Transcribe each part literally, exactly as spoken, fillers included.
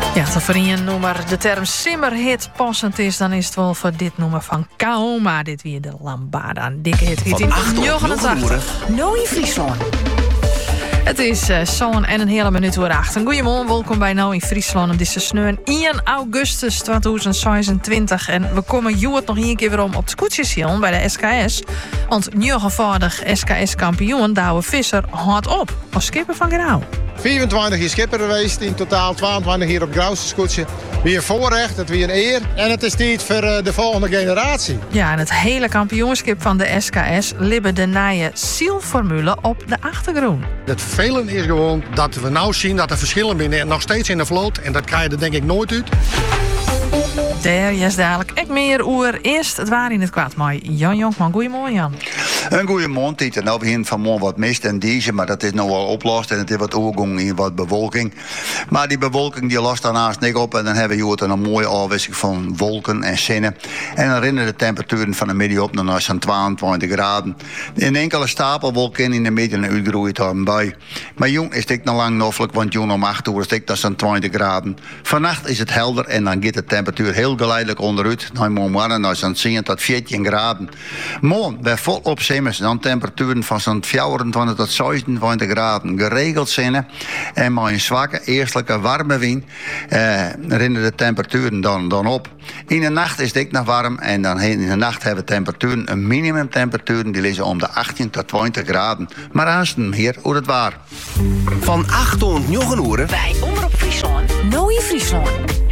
Ja, als voor een nummer de term simmerhit passend is, dan is het wel voor dit nummer van Kaoma. Dit weer de Lambada. Een dikke hit. Hit in negenentachtig. Nou in Friesland. Het is uh, zo'n en een hele minuut voor acht. Goedemorgen, welkom bij Nou in Friesland. Het is de sneun eerste augustus tweeduizend zesentwintig. En we komen Joert nog een keer weer om op het scootjeshiel bij de S K S. Want negenvoudig S K S-kampioen Douwe Visser houdt op als skipper van Grauw. vierentwintig jaar skipper geweest, in totaal tweeëntwintig hier op Grauwse scootje. Weer een voorrecht, het weer een eer. En het is tijd voor uh, de volgende generatie. Ja, en het hele kampioenschap van de S K S libben de nieuwe Siel-formule op de achtergrond. Het vervelende is gewoon dat we nou zien dat er verschillen binnen nog steeds in de vloot. En dat krijg je er denk ik nooit uit. Daar is dadelijk echt meer oer. Eerst het waar in het kwaad. Maar Jan Jonkman, goeiemorgen Jan. Een goeiemorgen, Tieter. Nou begint vanmorgen wat mist en deze, maar dat is nog wel oplost. En het is wat overgang in wat bewolking. Maar die bewolking die lost daarnaast niks op. En dan hebben we een mooie afwisseling van wolken en zinnen. En dan rennen de temperaturen van de middag op naar zo'n tweeëntwintig graden. Een enkele stapel wolken in de midden en uitgroeid hebben bij. Maar jong is dit nog lang noffelijk, want jong om acht uur is dit naar zo'n twintig graden. Vannacht is het helder en dan gaat de temperatuur heel geleidelijk onderuit. Nou, morgen naar zo'n tien tot veertien graden. Morgen bij volop simmers dan temperaturen van zo'n vierentwintig tot zesenentwintig graden. Geregeld zinnen en met een zwakke, eerstelijke warme wind eh, rennen de temperaturen dan, dan op. In de nacht is het nog warm en dan in de nacht hebben we temperaturen, een minimumtemperaturen die liggen om de achttien tot twintig graden. Maar aanstaan hier hoe het waar. Van acht tot negen uur bij Omroep Friesland. Nou in Friesland.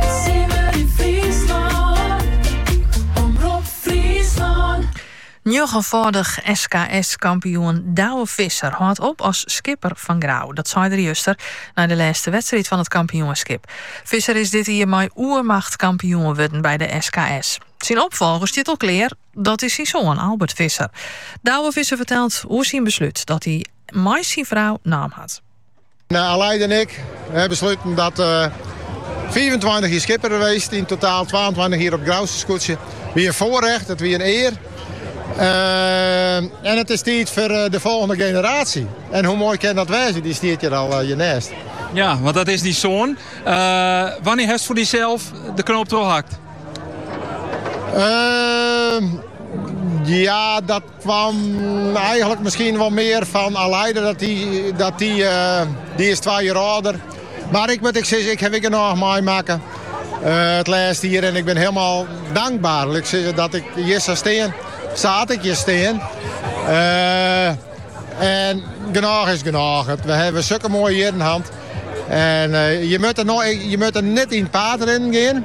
Negenvoudig S K S-kampioen Douwe Visser houdt op als skipper van Grauw. Dat zei de juster na de laatste wedstrijd van het kampioenschap. Visser is dit jaar met oermacht kampioen geworden bij de S K S. Zijn opvolger zit al klaar, dat is zijn zoon Albert Visser. Douwe Visser vertelt hoe zijn besluit dat hij met zijn vrouw naam had. Nou, Aleid en ik hebben besloten dat uh, vierentwintig jaar skipper geweest, in totaal tweeëntwintig hier op Grauwse scootje. Weer een voorrecht, het weer een eer. Uh, en het is tijd voor uh, de volgende generatie. En hoe mooi kan dat wezen, die stiert je al uh, je nest. Ja, want dat is die zoon. Uh, wanneer heeft voor diezelf de knoop doorhakt? Uh, ja, dat kwam eigenlijk misschien wel meer van Aleide. Dat die, dat die, uh, die is twee jaar ouder. Maar ik moet ik zeggen, ik heb ik er nog mee maken. Uh, het laatste hier en ik ben helemaal dankbaar. Ik zeg dat ik hier zou staan. Zat ik hier staan. Uh, en genoeg is genoeg. We hebben zulke mooie hier in de hand. En uh, je, moet er nog, je moet er net in het paard in gaan.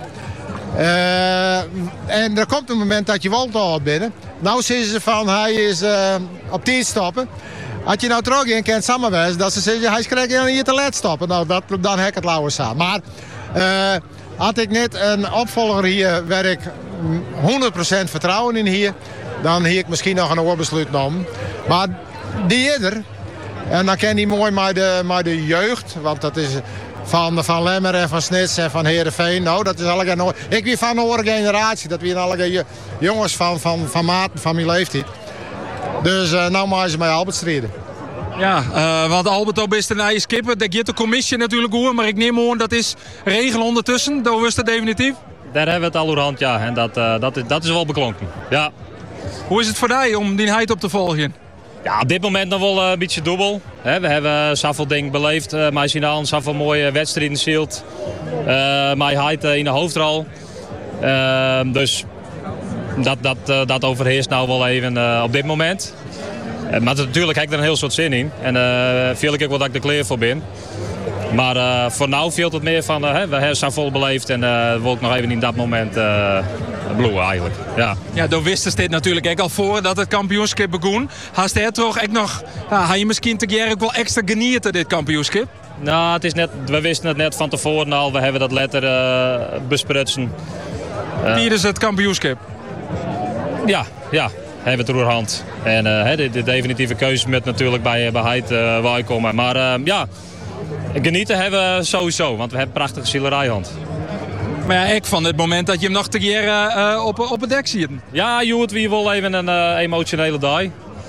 Uh, en er komt een moment dat je wel te oud bent. Nou zeggen ze van hij is uh, op tijd stoppen. Als je nou terug in kent samenwijzen dat ze zeggen hij is krijgt hier te laat stoppen. Nou, dat, dan heb ik het lauwe samen. Maar uh, had ik net een opvolger hier waar ik honderd procent vertrouwen in hier, dan heb ik misschien nog een oorbesluit genomen. Maar die eerder, en dan ken die mooi met de, met de jeugd, want dat is van, van Lemmer en van Snits en van Heerenveen. Nou, dat is allemaal. Ik weer van de oude generatie, dat weer allemaal jongens van, van, van maat, van mijn leeftijd. Dus uh, nou maar ze mij Albert strijden. Ja, uh, want Albert ook is de nieuwe skipper. Dat gaat de commissie natuurlijk hoor, maar ik neem aan dat is regel ondertussen. Dat was het definitief. Daar hebben we het al door hand, ja. En dat, uh, dat, is, dat is wel beklonken. Ja. Hoe is het voor jou om die heid op te volgen? Ja, op dit moment nog wel uh, een beetje dubbel. He, we hebben zoveel dingen beleefd. Uh, maar zien al zoveel mooie wedstrijden zielt. Uh, mijn heid uh, in de hoofdrol. Uh, dus dat, dat, uh, dat overheerst nou wel even uh, op dit moment. Uh, maar natuurlijk heb ik er een heel soort zin in. En uh, veel ik ook wel dat ik er klaar voor ben. Maar uh, voor nu viel het meer van, uh, we hebben zo vol beleefd en uh, wil ik nog even in dat moment uh, bloeien eigenlijk. Ja, ja dan wisten dit natuurlijk ook al voor dat het kampioenschap begon. Had hij toch echt nog, uh, had je misschien te keer ook wel extra genieten dit kampioenschap? Nou, het is net, we wisten het net van tevoren al, we hebben dat letter uh, besprutsen. Uh, Tijdens het kampioenschap? Ja, ja. Hebben we het roerhand. En uh, de, de definitieve keuze moet natuurlijk bij, bij Heid uh, waar komen. Maar uh, ja, genieten hebben we sowieso, want we hebben een prachtige zielerijhand. Maar ja, ik van het moment dat je hem nog te keer uh, op, op het dek ziet. Ja, Joet, wie wil even een uh, emotionele dag.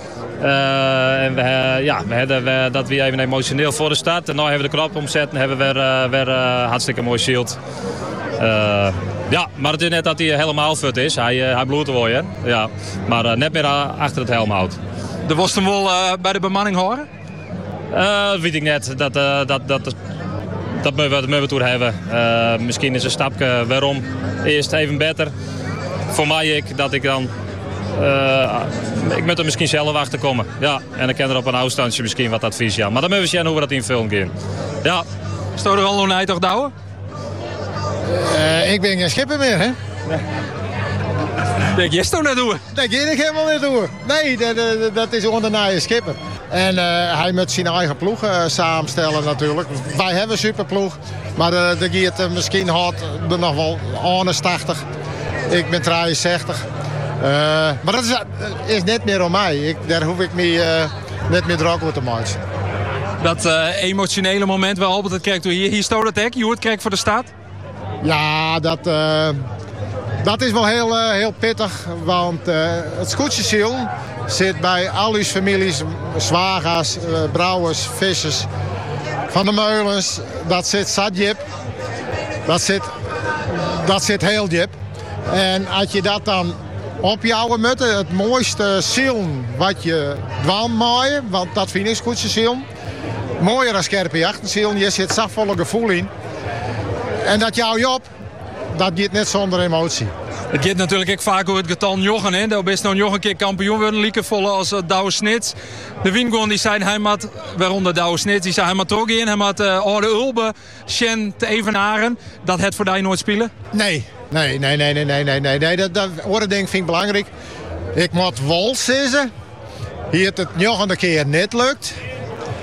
Uh, en we, uh, ja, we hadden we, dat weer even emotioneel voor de start. En nu hebben we de knop omzet en hebben we weer, uh, weer uh, hartstikke mooi shield. Uh, ja, maar het is net dat hij helemaal fit is. Hij, uh, hij bloedt er wel, hè? Ja. Maar uh, net meer uh, achter het helm houdt. De was hem wel uh, bij de bemanning horen? Uh, dat weet ik net. Dat, uh, dat, dat, dat, dat moeten we, we toe hebben. Uh, misschien is een stapje waarom eerst even beter. Voor mij ik dat ik dan... Uh, ik moet er misschien zelf achter komen. Ja, en dan kan er op een afstandje misschien wat advies. Ja. Maar dan moeten we zien hoe we dat in film gaan. Ja. Stoot er al een toch douwen? Uh, ik ben geen schipper meer, hè? Nee. Denk je toch net doen? Dat ga ik helemaal niet doen. Nee, dat, dat, dat is onder een schipper. En uh, hij moet zijn eigen ploeg uh, samenstellen natuurlijk. Wij hebben een superploeg. Maar uh, de gaat uh, misschien had er nog wel eenentachtig. Ik ben drieënzestig. Uh, maar dat is, uh, is net meer om mij. Ik, daar hoef ik me uh, net meer druk over te maken. Dat uh, emotionele moment waar Albert het krijgt door hier. Hier stoot het hek. Je hoort krijgt voor de stad. Ja, dat, uh, dat is wel heel, uh, heel pittig. Want uh, het scootjesiel zit bij al uw families, zwagers, uh, brouwers, vissers, van de meulens. Dat zit zat diep. Dat zit, dat zit heel diep. En als je dat dan opjouwen moet, het mooiste ziel wat je dwaan maaien, want dat vind ik scootjesiel. Mooier dan scherpe jachtenziel. Je zit zachtvolle gevoel in. En dat jou je op, dat gaat net zonder emotie. Het gaat natuurlijk ook vaak over het getal Jochen. Hè? Daar best nog een keer kampioen worden. Liekevolle als uh, Douwe Snits. De Wingon die zei hij moet, waaronder Douwe Snits, die zei hij moet ook in. Hij moet uh, Orde Ulbe, Sjen te evenaren. Dat het voor jou nooit spelen? Nee, nee, nee, nee, nee, nee, nee. nee. nee dat, dat orde denk vind ik belangrijk. Ik moet wel zeggen, hier het het nog een keer niet lukt.